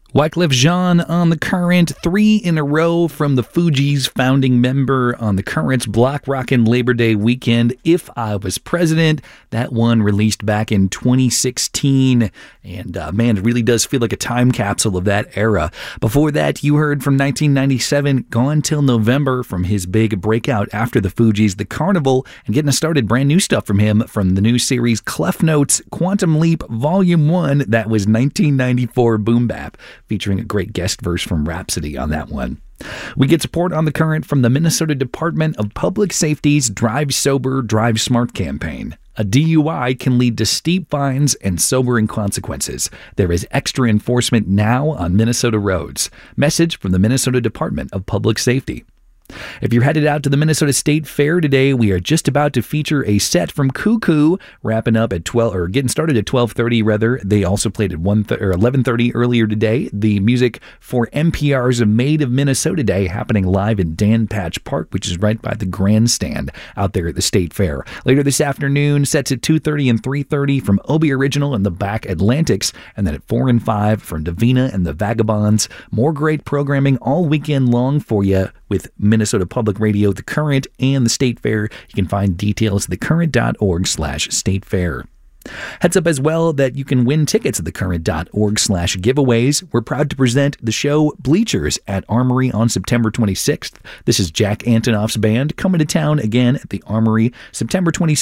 Wyclef Jean on The Current, 3 in a row from the Fugees, founding member on The Current's Block Rockin' Labor Day weekend, If I Was President. That one released back in 2016. And man, it really does feel like a time capsule of that era. Before that, you heard from 1997, Gone Till November, from his big breakout after the Fugees, The Carnival, and getting us started, brand new stuff from him from the new series Clef Notes, Quantum Leap Volume 1. That was 1994 Boom Bap, featuring a great guest verse from Rhapsody on that one. We get support on The Current from the Minnesota Department of Public Safety's Drive Sober, Drive Smart campaign. A DUI can lead to steep fines and sobering consequences. There is extra enforcement now on Minnesota roads. Message from the Minnesota Department of Public Safety. If you're headed out to the Minnesota State Fair today, we are just about to feature a set from Cuckoo, wrapping up at 12, or getting started at 12:30 rather. They also played at 11:30 earlier today. The music for NPR's Made of Minnesota Day happening live in Dan Patch Park, which is right by the grandstand out there at the State Fair. Later this afternoon, sets at 2:30 and 3:30 from Obi Original and the Back Atlantics, and then at 4 and 5 from Davina and the Vagabonds. More great programming all weekend long for you with Minnesota Public Radio, The Current, and the State Fair. You can find details at thecurrent.org/State Fair. Heads up as well that you can win tickets at thecurrent.org/giveaways. We're proud to present the show Bleachers at Armory on September 26th. This is Jack Antonoff's band coming to town again at the Armory September 26th.